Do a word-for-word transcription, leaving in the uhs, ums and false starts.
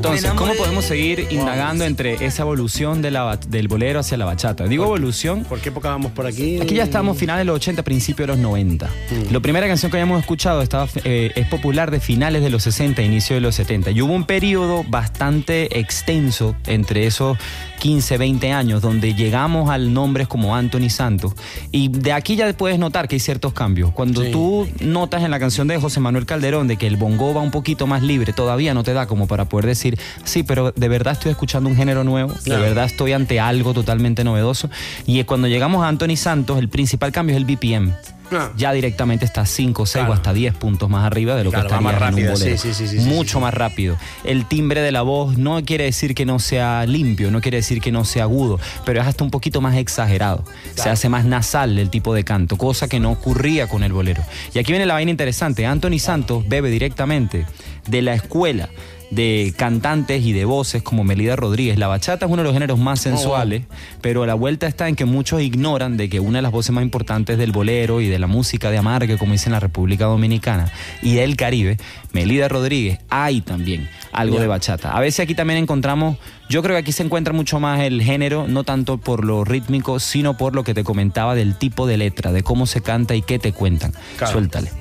Entonces, ¿cómo podemos seguir indagando entre esa evolución de la, del bolero hacia la bachata? Digo evolución. ¿Por qué época vamos por aquí? Aquí ya estamos finales de los ochenta, principios de los noventa. Mm. La primera canción que habíamos escuchado estaba, eh, es popular de finales de los sesenta, inicio de los setenta. Y hubo un periodo bastante extenso entre esos quince, veinte años, donde llegamos al nombres como Anthony Santos. Y de aquí ya puedes notar que hay ciertos cambios. Cuando sí. tú notas en la canción de José Manuel Calderón de que el bongo va un poquito más libre, todavía no te da como para poder decir, sí, pero de verdad estoy escuchando un género nuevo, claro. de verdad estoy ante algo totalmente novedoso. Y cuando llegamos a Anthony Santos, el principal cambio es el B P M. Ah. Ya directamente está cinco, seis claro. o hasta diez puntos más arriba de lo claro, que estaría más rápido, en un bolero. Sí, sí, sí, sí, Mucho sí, sí. más rápido. El timbre de la voz no quiere decir que no sea limpio, no quiere decir que no sea agudo, pero es hasta un poquito más exagerado. Claro. Se hace más nasal el tipo de canto, cosa que no ocurría con el bolero. Y aquí viene la vaina interesante. Anthony Santos bebe directamente de la escuela de cantantes y de voces como Melida Rodríguez. La bachata es uno de los géneros más sensuales, oh. pero la vuelta está en que muchos ignoran de que una de las voces más importantes del bolero y de la música de amargue, como dice en la República Dominicana y del Caribe, Melida Rodríguez, hay también algo yeah. de bachata. A veces aquí también encontramos, yo creo que aquí se encuentra mucho más el género, no tanto por lo rítmico, sino por lo que te comentaba del tipo de letra, de cómo se canta y qué te cuentan. Claro. Suéltale.